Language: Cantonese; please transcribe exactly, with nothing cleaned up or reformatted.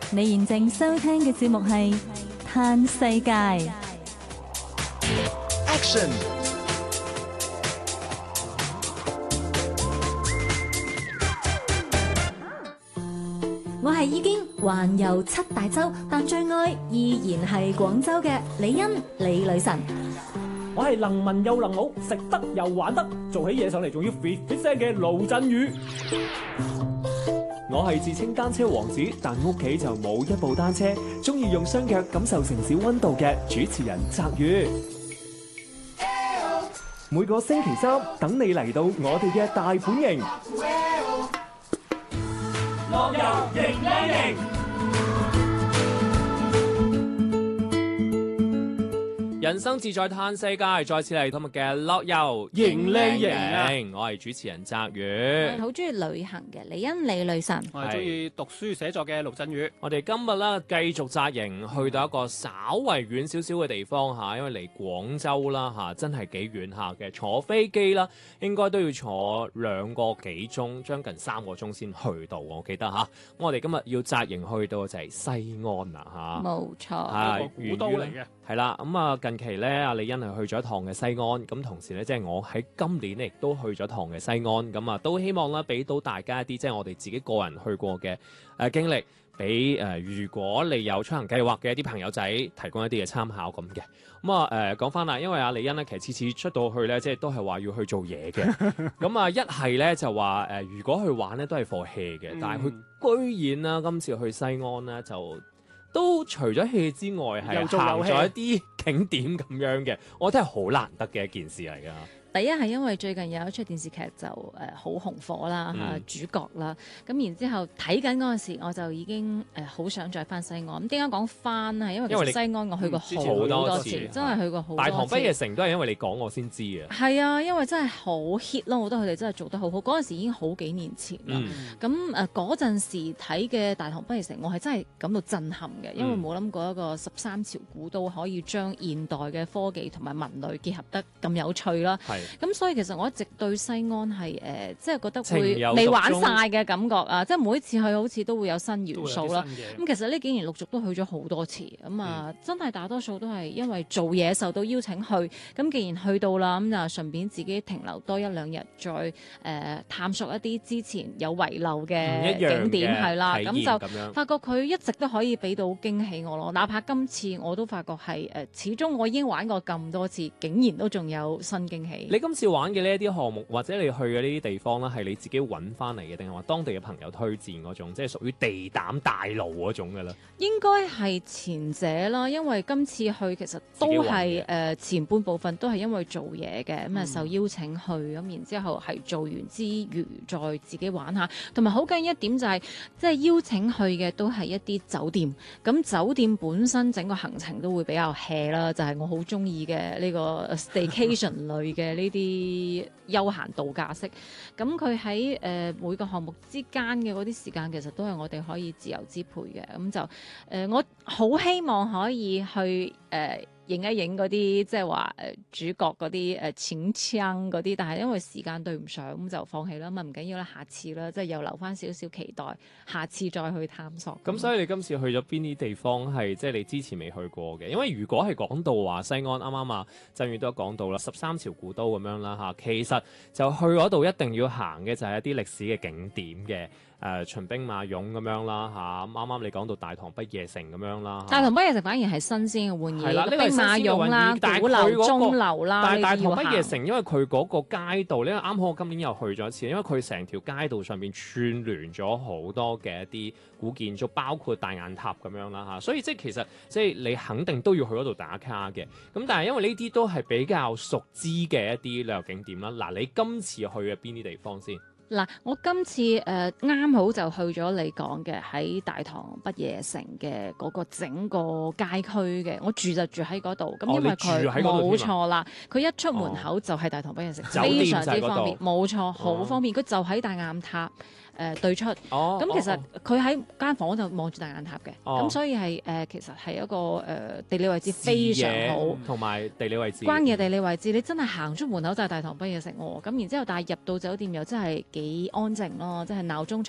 你現正收聽嘅節目係《嘆世界》。 Action！ 我係已經環遊七大洲，但最愛依然係廣州嘅李欣李女神。 我係能文又能武，食得又玩得，做起嘢上嚟仲要 fit fit 聲嘅盧振宇。 我係自稱單車王子，但屋企就冇一部單車，中意用雙腳感受城市溫度嘅主持人澤宇。每個星期三等你嚟到我哋嘅大本營， 樂遊迎靚營。 人生自在嘆世界，再次嚟今日嘅樂遊迎靚營， 我係主持人澤宇， 好中意旅行嘅李欣李女神， 我係中意讀書寫作嘅盧振宇。 我哋今日咧繼續紮營，去到一個稍為遠少少嘅地方嚇，因為離廣州啦嚇，真係幾遠下嘅，坐飛機啦，應該都要坐兩個幾鐘，將近三個鐘先去到。我記得嚇，我哋今日要紮營去到就係西安啦嚇， 冇錯， 係個古都嚟嘅。 係啦，咁啊近期咧，阿李欣係去咗一趟嘅西安，咁同時咧，即係我喺今年咧亦都去咗趟嘅西安，咁啊都希望啦，俾到大家一啲即係我哋自己個人去過嘅誒經歷，俾誒如果你有出行計劃嘅一啲朋友仔提供一啲嘅參考咁嘅。咁啊誒講翻啦，因為阿李欣咧其實次次出到去咧，即係都係話要去做嘢嘅，咁啊一係咧就話誒如果去玩咧都係 for hea 嘅，但係佢居然啦今次去西安咧就。都除咗 hea 之外，係行咗一啲景點咁樣嘅，我覺得係好難得嘅一件事嚟㗎。 第一係因為最近有一出電視劇就誒好紅火啦嚇、嗯、主角啦，咁然之後睇緊嗰陣時，我就已經誒好、呃、想再翻西安。咁點解講翻係因為其實西安我去過好多次，嗯、真係去過好多次。 大唐不夜城都係因為你講我先知嘅。 係啊，因為真係好 hit 咯，我覺得佢哋真係做得好好。嗰陣時已經好幾年前啦。咁誒嗰陣時睇嘅大唐不夜城，我係真係感到震撼嘅，因為冇諗過一個十三朝古都可以將現代嘅科技同埋文旅結合得咁有趣啦。咁所以其實我一直對西安係誒、呃，即係覺得會未玩晒嘅感覺啊！即係每一次去好似都會有新元素啦。咁其實呢幾年陸續都去咗好多次，咁啊、嗯、真係大多數都係因為做嘢受到邀請去。咁既然去到啦，咁就順便自己停留多一兩日，再誒、呃、探索一啲之前有遺漏嘅景點係啦。咁就發覺佢一直都可以俾到驚喜我咯。哪怕今次我都發覺係誒、呃，始終我已經玩過咁多次，竟然都仲有新驚喜。 你今次玩嘅呢一啲項目，或者你去嘅呢啲地方咧，係你自己揾翻嚟嘅，定係話當地嘅朋友推薦嗰種，即係屬於地膽大路嗰種嘅咧？ 應該係前者啦，因為今次去其實都係誒、呃、前半部分都係因為做嘢嘅，咁啊、嗯、受邀請去，咁然之後係做完之餘再自己玩下，同埋好緊要一點就係、是、即係邀請去嘅都係一啲酒店，咁酒店本身整個行程都會比較 hea 啦，就係、是、我好中意嘅呢個 staycation 類嘅呢啲。啲休閒度假式，咁佢喺誒每個項目之間嘅嗰啲時間，其實都係我哋可以自由支配嘅。咁就誒、呃，我好希望可以去誒。呃影一影嗰啲即係話誒主角嗰啲誒淺槍嗰啲，但係因為時間對唔上，咁就放棄啦。咁唔緊要啦，下次啦，即係又留翻少少期待，下次再去探索。 咁所以你今次去咗邊啲地方係即係你之前未去過嘅？因為如果係講到話西安，啱啱啊振宇都講到啦，十三朝古都咁樣啦嚇，其實就去嗰度一定要行嘅就係一啲歷史嘅景點嘅。誒、呃、秦兵馬俑咁樣啦嚇，啱啱你講到大唐不夜城咁樣啦， 大唐不夜城反而係新鮮嘅玩意， 係啦，呢個兵馬俑啦、鼓樓、鐘樓啦， 但係大唐不夜城，因為佢嗰個街道，因為啱好我今年又去咗一次，因為佢成條街道上面串聯咗好多嘅一啲古建築，包括大雁塔咁樣啦嚇，所以即係其實即係你肯定都要去嗰度打卡嘅。咁但係因為呢啲都係比較熟知嘅一啲旅遊景點啦。嗱，你今次去嘅邊啲地方先？ 嗱，我今次誒啱、呃、好就去咗你講嘅喺大唐不夜城嘅嗰個整個街區嘅，我住就住喺嗰度。咁、哦、因為佢冇錯啦，佢一出門口就係大唐不夜城，哦、非常之方便，冇錯，好方便。佢、哦、就喺大雁塔。誒、呃、對出，咁、哦、其實佢喺間房就望住大雁塔嘅，咁、哦、所以係誒、呃、其實係一個誒、呃、地理位置非常好， 同埋地理位置關鍵地理位置，你真係行出門口就係大唐不夜城喎，咁然之後但係入到酒店又真係幾安靜咯，即係鬧鐘